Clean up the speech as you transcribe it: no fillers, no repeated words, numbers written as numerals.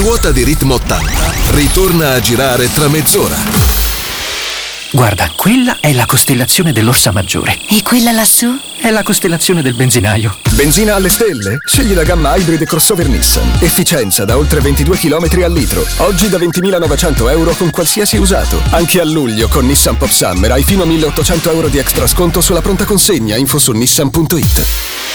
ruota di ritmo 80 ritorna a girare tra mezz'ora. Guarda, quella è la costellazione dell'Orsa Maggiore. E quella lassù? È la costellazione del benzinaio. Benzina alle stelle? Scegli la gamma Hybrid Crossover Nissan. Efficienza da oltre 22 km al litro. Oggi da 20.900 euro con qualsiasi usato. Anche a luglio con Nissan Pop Summer hai fino a 1.800 euro di extra sconto sulla pronta consegna. Info su nissan.it.